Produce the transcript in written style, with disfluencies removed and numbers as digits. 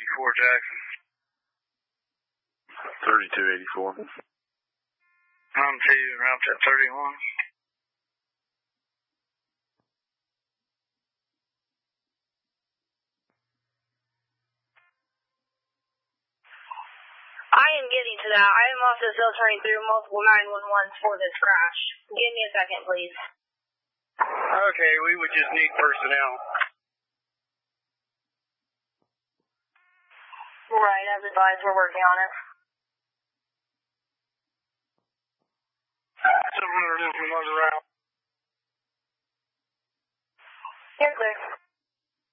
Jackson. 3284. I'm to route at 31. I am getting to that. I am also still turning through multiple 911s for this crash. Give me a second, please. Okay, we would just need personnel. Right, as advised, we're working on it. 700 is another route. You're clear.